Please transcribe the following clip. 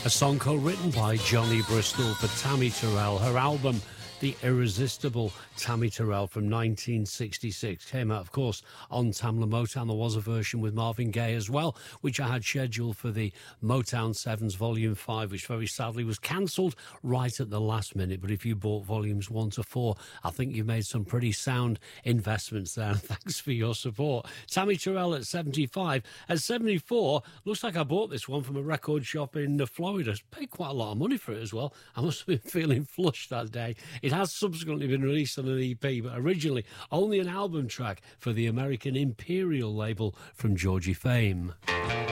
A song co-written by Johnny Bristol for Tammy Terrell. Her album, The Irresistible Tammy Terrell from 1966, came out, of course, on Tamla Motown. There was a version with Marvin Gaye as well, which I had scheduled for the Motown 7s Volume 5, which very sadly was cancelled right at the last minute. But if you bought Volumes 1 to 4, I think you made some pretty sound investments there. Thanks for your support. Tammy Terrell at 75. At 74, looks like I bought this one from a record shop in Florida. Paid quite a lot of money for it as well. I must have been feeling flush that day. It has subsequently been released on an EP, but originally only an album track for the American Imperial label from Georgie fame.